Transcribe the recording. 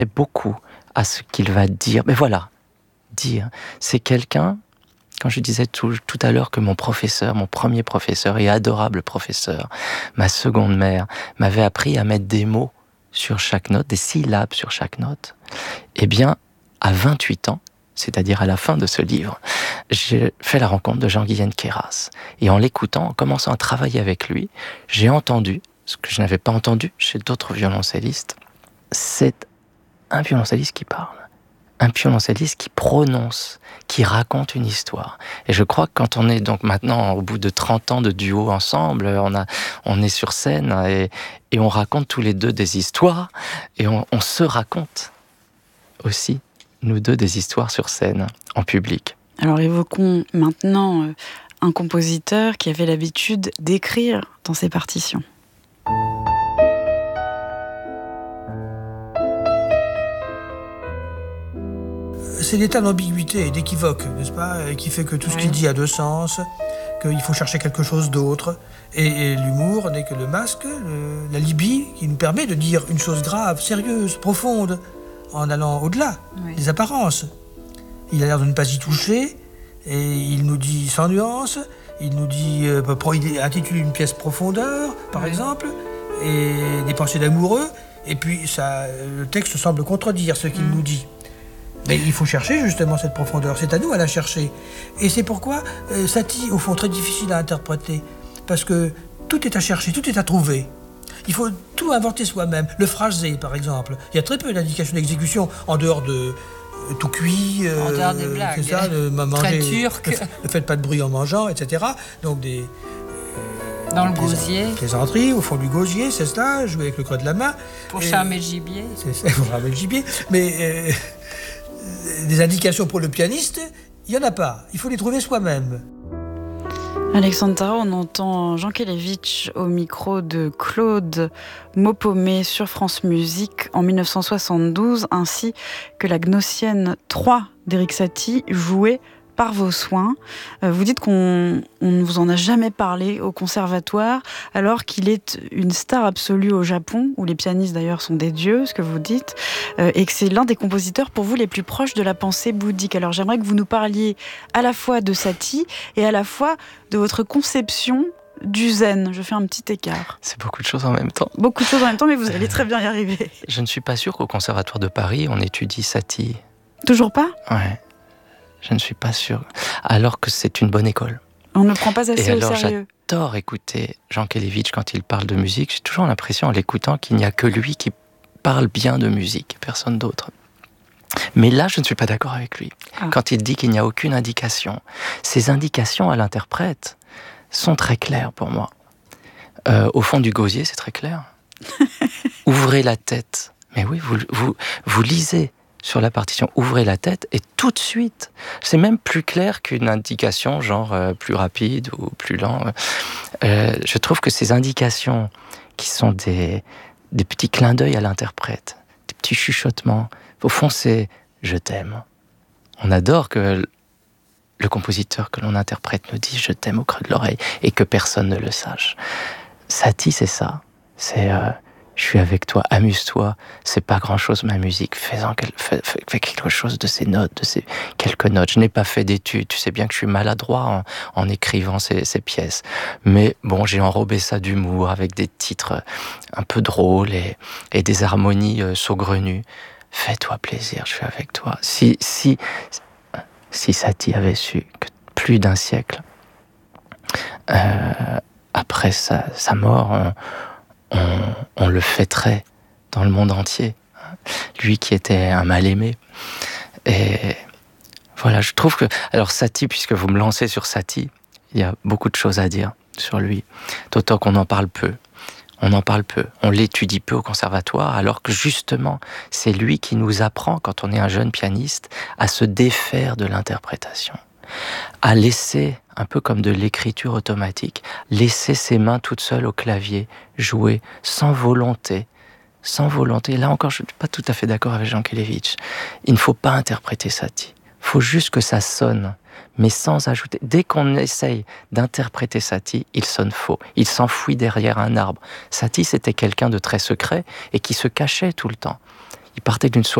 beaucoup à ce qu'il va dire. Mais voilà, dire. C'est quelqu'un, quand je disais tout à l'heure que mon premier professeur et adorable professeur, ma seconde mère, m'avait appris à mettre des mots sur chaque note, des syllabes sur chaque note, eh bien, à 28 ans, c'est-à-dire à la fin de ce livre, j'ai fait la rencontre de Jean-Guyen Queyras. Et en l'écoutant, en commençant à travailler avec lui, j'ai entendu, ce que je n'avais pas entendu chez d'autres violoncellistes, c'est un violoncelliste qui parle, un violoncelliste qui prononce, qui raconte une histoire. Et je crois que quand on est donc maintenant, au bout de 30 ans de duo ensemble, on est sur scène et on raconte tous les deux des histoires, et on se raconte aussi, nous deux, des histoires sur scène, en public. Alors évoquons maintenant un compositeur qui avait l'habitude d'écrire dans ses partitions. C'est l'état d'ambiguïté et d'équivoque, n'est-ce pas, qui fait que tout ce qu'il dit a deux sens, qu'il faut chercher quelque chose d'autre. Et l'humour n'est que le masque, l'alibi qui nous permet de dire une chose grave, sérieuse, profonde, en allant au-delà des apparences. Il a l'air de ne pas y toucher, et il nous dit sans nuance, il nous dit, il intitule une pièce Profondeur, par exemple, et des pensées d'amoureux, et puis le texte semble contredire ce qu'il nous dit. Mais il faut chercher justement cette profondeur, c'est à nous à la chercher. Et c'est pourquoi Satie, au fond, très difficile à interpréter, parce que tout est à chercher, tout est à trouver. Il faut tout inventer soi-même. Le phrasé, par exemple. Il y a très peu d'indications d'exécution en dehors de tout cuit. En dehors des blagues. C'est ça, de manger. Très turc. Ne faites pas de bruit en mangeant, etc. Donc dans le gosier. Plaisanteries, au fond du gosier, c'est ça, jouer avec le creux de la main. Pour charmer le gibier. C'est ça, pour charmer le gibier. Mais des indications pour le pianiste, il n'y en a pas. Il faut les trouver soi-même. Alexandre Tarot, on entend Jean Kelevitch au micro de Claude Maupomé sur France Musique en 1972, ainsi que la Gnossienne 3 d'Erik Satie, jouée par vos soins. Vous dites qu'on ne vous en a jamais parlé au conservatoire, alors qu'il est une star absolue au Japon, où les pianistes d'ailleurs sont des dieux, ce que vous dites, et que c'est l'un des compositeurs pour vous les plus proches de la pensée bouddhique. Alors j'aimerais que vous nous parliez à la fois de Satie et à la fois de votre conception du zen. Je fais un petit écart. C'est beaucoup de choses en même temps. Beaucoup de choses en même temps, mais vous allez très bien y arriver. Je ne suis pas sûr qu'au Conservatoire de Paris, on étudie Satie. Toujours pas ? Ouais. Je ne suis pas sûr. Alors que c'est une bonne école. On ne prend pas assez au sérieux. J'adore écouter Jean Kelevitch quand il parle de musique. J'ai toujours l'impression en l'écoutant qu'il n'y a que lui qui parle bien de musique, personne d'autre. Mais là, je ne suis pas d'accord avec lui. Quand il dit qu'il n'y a aucune indication. Ces indications à l'interprète sont très claires pour moi. Au fond du gosier, c'est très clair. Ouvrez la tête. Mais oui, vous lisez sur la partition, ouvrez la tête et tout de suite, c'est même plus clair qu'une indication genre plus rapide ou plus lent. Je trouve que ces indications qui sont des petits clins d'œil à l'interprète, des petits chuchotements, au fond c'est « je t'aime ». On adore que le compositeur que l'on interprète nous dise « je t'aime » au creux de l'oreille et que personne ne le sache. Satie, c'est ça. C'est je suis avec toi, amuse-toi, c'est pas grand-chose ma musique, fais quelque chose de ces notes, de ces quelques notes. Je n'ai pas fait d'études, tu sais bien que je suis maladroit en écrivant ces pièces. Mais bon, j'ai enrobé ça d'humour avec des titres un peu drôles et des harmonies saugrenues. Fais-toi plaisir, je suis avec toi. Si Satie avait su que plus d'un siècle après sa mort, on le fêterait dans le monde entier. Lui qui était un mal-aimé. Et voilà, je trouve que... Alors Satie, puisque vous me lancez sur Satie, il y a beaucoup de choses à dire sur lui. D'autant qu'on en parle peu. On en parle peu. On l'étudie peu au conservatoire, alors que justement, c'est lui qui nous apprend, quand on est un jeune pianiste, à se défaire de l'interprétation. À laisser, un peu comme de l'écriture automatique, laisser ses mains toutes seules au clavier, jouer sans volonté. Sans volonté. Là encore, je ne suis pas tout à fait d'accord avec Jean Kelevitch. Il ne faut pas interpréter Satie. Il faut juste que ça sonne, mais sans ajouter. Dès qu'on essaye d'interpréter Satie, il sonne faux. Il s'enfuit derrière un arbre. Satie, c'était quelqu'un de très secret et qui se cachait tout le temps. il partait d'une soirée